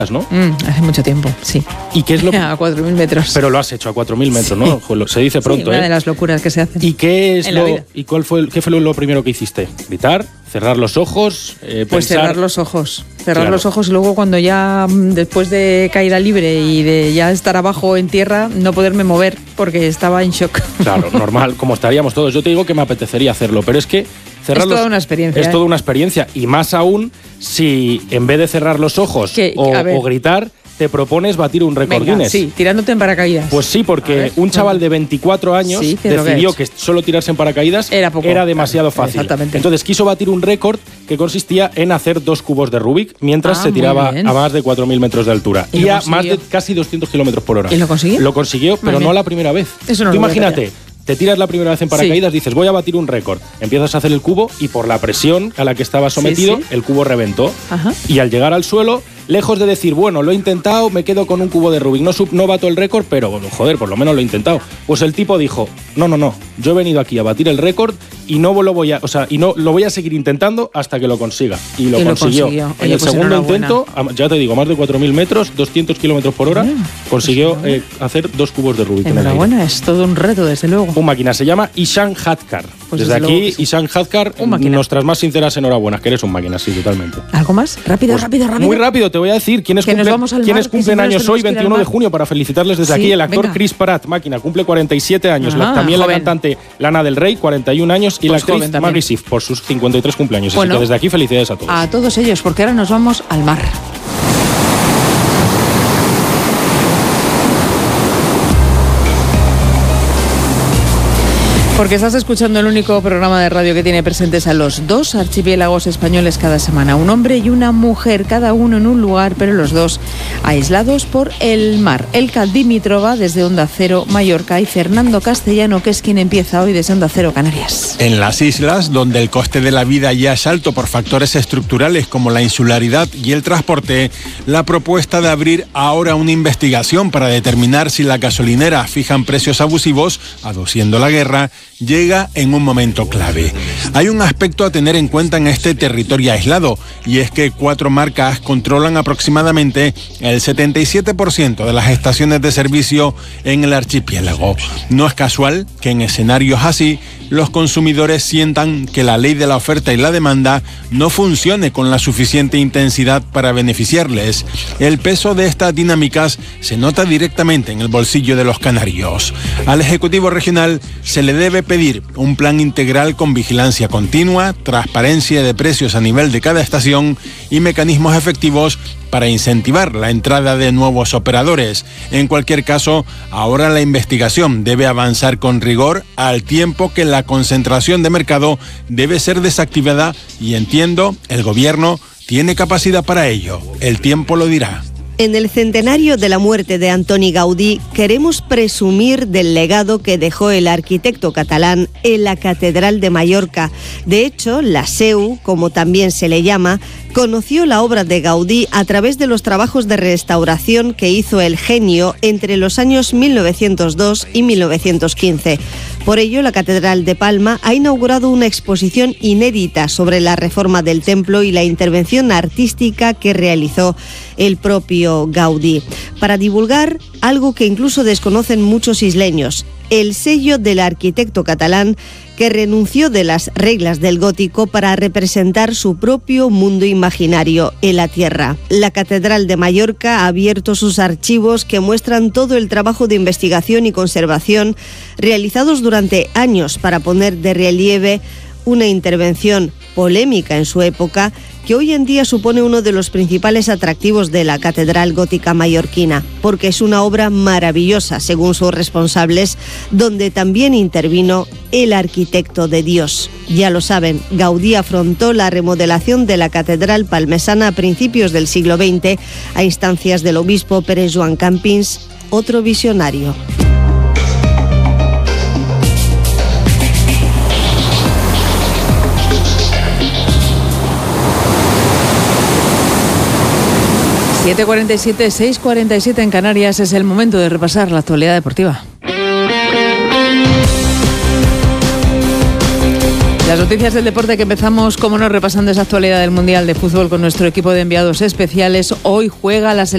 ¿no? Hace mucho tiempo, sí. ¿Y qué es lo A 4.000 metros. Pero lo has hecho a 4.000 metros, ¿no? Se dice pronto, una de las locuras que se hacen. ¿Y qué es en la vida. ¿Y qué fue lo primero que hiciste? ¿Gritar? ¿Cerrar los ojos? Pues pensar... cerrar los ojos. Cerrar los ojos y luego cuando ya, después de caída libre y de ya estar abajo en tierra, no poderme mover porque estaba en shock. Claro, normal, como estaríamos todos. Yo te digo que me apetecería hacerlo, pero es que es toda una experiencia. Es toda una experiencia. Y más aún si en vez de cerrar los ojos o gritar, te propones batir un récord Guinness. Sí, tirándote en paracaídas. Pues sí, porque un chaval de 24 años decidió que solo tirarse en paracaídas era demasiado fácil. Exactamente. Entonces quiso batir un récord que consistía en hacer 2 cubos de Rubik mientras se tiraba a más de 4.000 metros de altura y a más de casi 200 kilómetros por hora. ¿Y lo consiguió? Lo consiguió, pero no la primera vez. Eso no. Tú imagínate. Te tiras la primera vez en paracaídas, dices, voy a batir un récord. Empiezas a hacer el cubo y por la presión a la que estaba sometido, el cubo reventó. Ajá. Y al llegar al suelo, lejos de decir, bueno, lo he intentado, me quedo con un cubo de Rubik. No bato el récord, pero joder, por lo menos lo he intentado. Pues el tipo dijo, no, yo he venido aquí a batir el récord y no lo voy a seguir intentando hasta que lo consiga. Y lo consiguió. En el segundo intento, ya te digo, más de 4.000 metros, 200 kilómetros por hora, consiguió hacer 2 cubos de Rubik. Enhorabuena, es todo un reto, desde luego. Un máquina, se llama Ishan Hadkar. Pues desde aquí, Ishan Hadkar, nuestras más sinceras enhorabuenas, que eres un máquina, sí, totalmente. ¿Algo más? Rápido. Muy rápido, te voy a decir quiénes cumplen años hoy, 21 de junio, para felicitarles desde aquí. El actor Chris Pratt, máquina, cumple 47 años. También la cantante Lana del Rey, 41 años. Y la actriz Maggie Siff, por sus 53 cumpleaños. Así que desde aquí, felicidades a todos. A todos ellos, porque ahora nos vamos al mar. Porque estás escuchando el único programa de radio que tiene presentes a los 2 archipiélagos españoles cada semana. Un hombre y una mujer, cada uno en un lugar, pero los dos aislados por el mar. Elka Dimitrova desde Onda Cero Mallorca y Fernando Castellano, que es quien empieza hoy desde Onda Cero Canarias. En las islas, donde el coste de la vida ya es alto por factores estructurales como la insularidad y el transporte, la propuesta de abrir ahora una investigación para determinar si las gasolineras fijan precios abusivos, aduciendo la guerra, llega en un momento clave. Hay un aspecto a tener en cuenta en este territorio aislado, y es que 4 marcas controlan aproximadamente el 77% de las estaciones de servicio en el archipiélago. No es casual que en escenarios así los consumidores sientan que la ley de la oferta y la demanda no funcione con la suficiente intensidad para beneficiarles. El peso de estas dinámicas se nota directamente en el bolsillo de los canarios. Al Ejecutivo Regional se le debe pedir un plan integral con vigilancia continua, transparencia de precios a nivel de cada estación y mecanismos efectivos para incentivar la entrada de nuevos operadores. En cualquier caso, ahora la investigación debe avanzar con rigor al tiempo que la concentración de mercado debe ser desactivada y entiendo, el gobierno tiene capacidad para ello. El tiempo lo dirá. En el centenario de la muerte de Antoni Gaudí queremos presumir del legado que dejó el arquitecto catalán en la Catedral de Mallorca. De hecho, la SEU, como también se le llama, conoció la obra de Gaudí a través de los trabajos de restauración que hizo el genio entre los años 1902 y 1915. Por ello, la Catedral de Palma ha inaugurado una exposición inédita sobre la reforma del templo y la intervención artística que realizó el propio Gaudí, para divulgar algo que incluso desconocen muchos isleños: el sello del arquitecto catalán que renunció de las reglas del gótico para representar su propio mundo imaginario en la tierra. La Catedral de Mallorca ha abierto sus archivos que muestran todo el trabajo de investigación y conservación realizados durante años para poner de relieve una intervención polémica en su época, que hoy en día supone uno de los principales atractivos de la Catedral Gótica mallorquina, porque es una obra maravillosa, según sus responsables, donde también intervino el arquitecto de Dios. Ya lo saben, Gaudí afrontó la remodelación de la Catedral palmesana a principios del siglo XX, a instancias del obispo Pere Joan Campins, otro visionario. ...7:47, 6:47 en Canarias. Es el momento de repasar la actualidad deportiva. Las noticias del deporte, que empezamos, como no, repasando esa actualidad del Mundial de Fútbol con nuestro equipo de enviados especiales. Hoy juega la selección